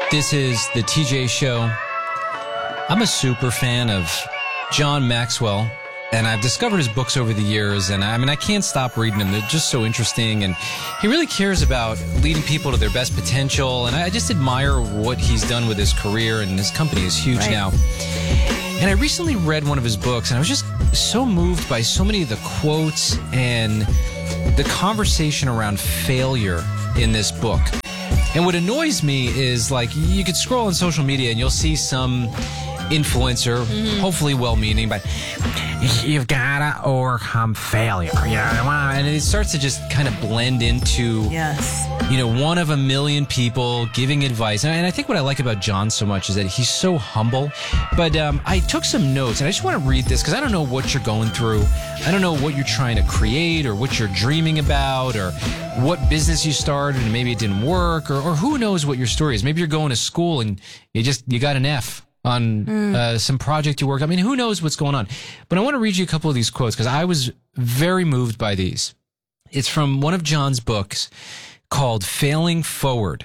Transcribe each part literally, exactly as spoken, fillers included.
This is the T J Show. I'm a super fan of John Maxwell, and I've discovered his books over the years, and I mean, I can't stop reading them. They're just so interesting, and he really cares about leading people to their best potential, and I just admire what he's done with his career, and his company is huge Right. now. And I recently read one of his books, and I was just so moved by so many of the quotes and the conversation around failure in this book. And what annoys me is, like, you could scroll on social media and you'll see some influencer, mm-hmm. hopefully well-meaning, but you've gotta overcome failure. Yeah, and it starts to just kind of blend into, yes. you know, one of a million people giving advice. And I think what I like about John so much is that he's so humble. But um, I took some notes, and I just want to read this because I don't know what you're going through. I don't know what you're trying to create or what you're dreaming about or what business you started and maybe it didn't work, or, or who knows what your story is. Maybe you're going to school and you just you got an F on mm. uh, some project you work on. I mean, who knows what's going on? But I want to read you a couple of these quotes because I was very moved by these. It's from one of John's books called Failing Forward.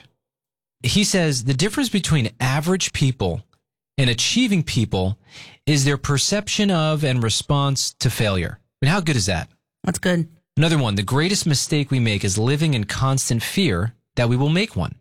He says, the difference between average people and achieving people is their perception of and response to failure. I mean, how good is that? That's good. Another one, the greatest mistake we make is living in constant fear that we will make one.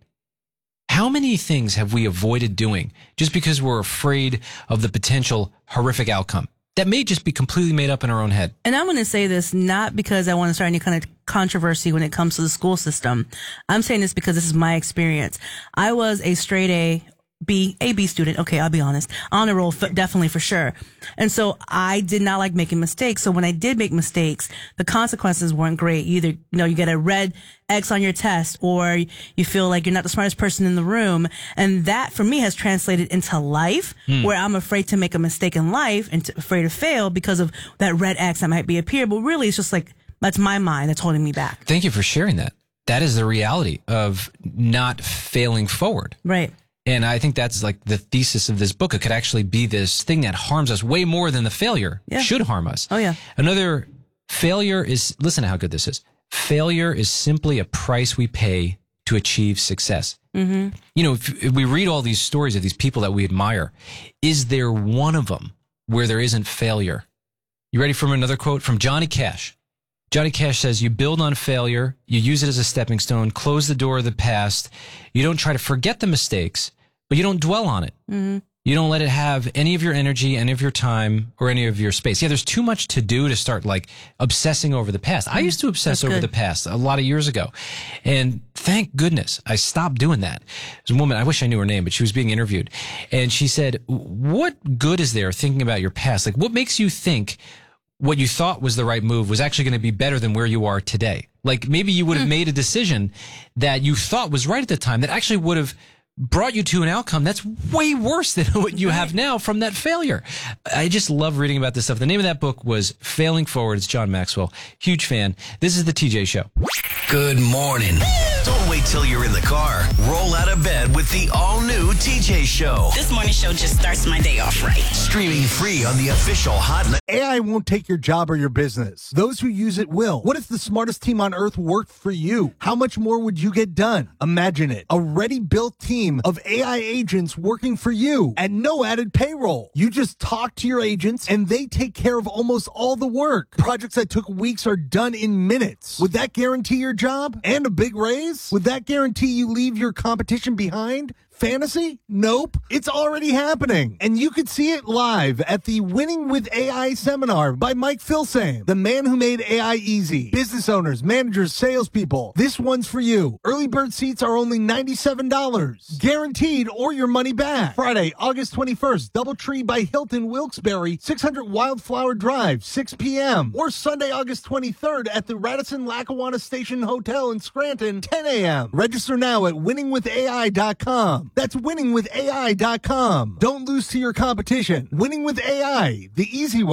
How many things have we avoided doing just because we're afraid of the potential horrific outcome that may just be completely made up in our own head? And I'm going to say this not because I want to start any kind of controversy when it comes to the school system. I'm saying this because this is my experience. I was a straight A, B, A, B student. Okay, I'll be honest. Honor roll, f- definitely for sure. And so I did not like making mistakes. So when I did make mistakes, the consequences weren't great. You either, you know, you get a red X on your test, or you feel like you're not the smartest person in the room. And that for me has translated into life, hmm. where I'm afraid to make a mistake in life and to, afraid to fail because of that red X that might be up here. But really, it's just like, that's my mind that's holding me back. Thank you for sharing that. That is the reality of not failing forward. Right. And I think that's like the thesis of this book. It could actually be this thing that harms us way more than the failure yeah. should harm us. Oh, yeah. Another failure is, listen to how good this is. Failure is simply a price we pay to achieve success. Mm-hmm. You know, if, if we read all these stories of these people that we admire, is there one of them where there isn't failure? You ready for another quote from Johnny Cash? Johnny Cash says, you build on failure, you use it as a stepping stone, close the door of the past. You don't try to forget the mistakes, but you don't dwell on it. Mm-hmm. You don't let it have any of your energy, any of your time, or any of your space. Yeah, there's too much to do to start like obsessing over the past. I used to obsess That's over good. the past a lot of years ago. And thank goodness I stopped doing that. There's a woman, I wish I knew her name, but she was being interviewed. And she said, what good is there thinking about your past? Like, what makes you think what you thought was the right move was actually going to be better than where you are today? Like, maybe you would have made a decision that you thought was right at the time that actually would have brought you to an outcome that's way worse than what you have now from that failure. I just love reading about this stuff. The name of that book was Failing Forward. It's John Maxwell. Huge fan. This is the T J Show. Good morning. Don't wait till you're in the car. Roll out of bed with the all-new T J Show. This morning show just starts my day off right. Streaming free on the official Hot. A I won't take your job or your business. Those who use it will. What if the smartest team on earth worked for you? How much more would you get done? Imagine it. A ready-built team of A I agents working for you at no added payroll. You just talk to your agents and they take care of almost all the work. Projects that took weeks are done in minutes. Would that guarantee your job and a big raise? Would that guarantee you leave your competition behind? Fantasy? Nope. It's already happening. And you could see it live at the Winning with A I seminar by Mike Filsaime, the man who made A I easy. Business owners, managers, salespeople. This one's for you. Early bird seats are only ninety-seven dollars. Guaranteed or your money back. Friday, August twenty-first, Doubletree by Hilton Wilkes-Barre, six hundred Wildflower Drive, six p.m. Or Sunday, August twenty-third at the Radisson Lackawanna Station Hotel in Scranton, ten a.m. Register now at winning with A I dot com. That's winning with A I dot com. Don't lose to your competition. Winning with A I, the easy way.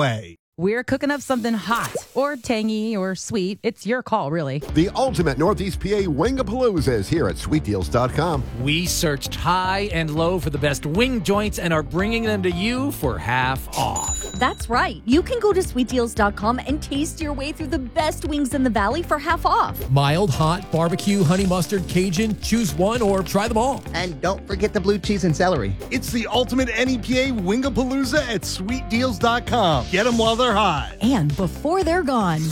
We're cooking up something hot or tangy or sweet. It's your call, really. The ultimate Northeast P A Wingapalooza is here at sweet deals dot com. We searched high and low for the best wing joints and are bringing them to you for half off. That's right. You can go to sweet deals dot com and taste your way through the best wings in the valley for half off. Mild, hot, barbecue, honey mustard, Cajun. Choose one or try them all. And don't forget the blue cheese and celery. It's the ultimate N E P A Wingapalooza at sweet deals dot com. Get them while they're hot. And before they're gone.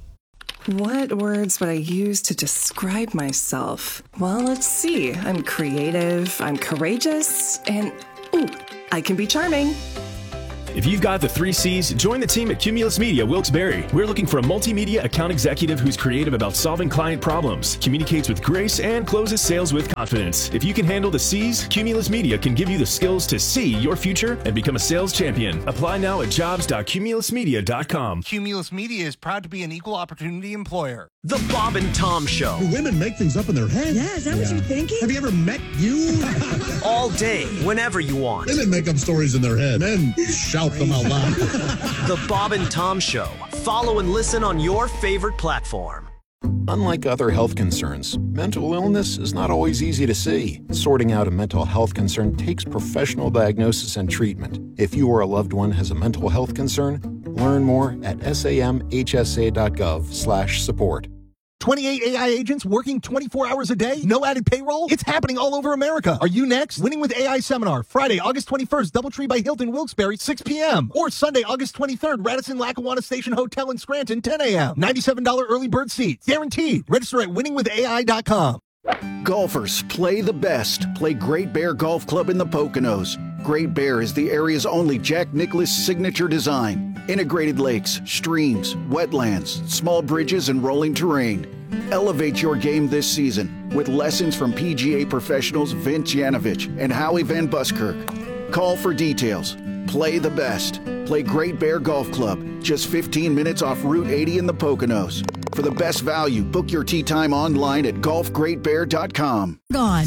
What words would I use to describe myself? Well, let's see. I'm creative, I'm courageous, and ooh, I can be charming. If you've got the three C's, join the team at Cumulus Media Wilkes-Barre. We're looking for a multimedia account executive who's creative about solving client problems, communicates with grace, and closes sales with confidence. If you can handle the C's, Cumulus Media can give you the skills to see your future and become a sales champion. Apply now at jobs dot cumulus media dot com. Cumulus Media is proud to be an equal opportunity employer. The Bob and Tom Show. Do women make things up in their head? Yeah, is that yeah. what you're thinking? Have you ever met you? All day, whenever you want. Women make up stories in their head. Men shout them out loud. The Bob and Tom Show. Follow and listen on your favorite platform. Unlike other health concerns, mental illness is not always easy to see. Sorting out a mental health concern takes professional diagnosis and treatment. If you or a loved one has a mental health concern, learn more at samhsa dot gov slash support. twenty-eight A I agents working twenty-four hours a day? No added payroll? It's happening all over America. Are you next? Winning with A I Seminar, Friday, August twenty-first, Doubletree by Hilton, Wilkes-Barre, six p.m. Or Sunday, August twenty-third, Radisson Lackawanna Station Hotel in Scranton, ten a.m. ninety-seven dollars early bird seats. Guaranteed. Register at winning with A I dot com. Golfers, play the best. Play Great Bear Golf Club in the Poconos. Great Bear is the area's only Jack Nicklaus signature design. Integrated lakes, streams, wetlands, small bridges, and rolling terrain. Elevate your game this season with lessons from P G A professionals Vince Yanovich and Howie Van Buskirk. Call for details. Play the best. Play Great Bear Golf Club, just fifteen minutes off Route eighty in the Poconos. For the best value, book your tee time online at golf great bear dot com. Gone.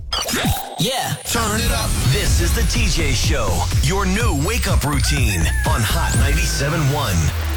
Yeah, turn it up. This is the T J Show, your new wake-up routine on Hot ninety-seven point one.